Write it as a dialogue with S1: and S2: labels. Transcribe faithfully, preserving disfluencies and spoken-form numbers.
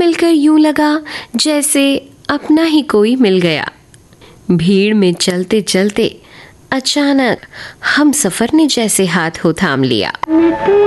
S1: चलकर यूं लगा जैसे अपना ही कोई मिल गया। भीड़ में चलते चलते अचानक हम सफर ने जैसे हाथ हो थाम लिया।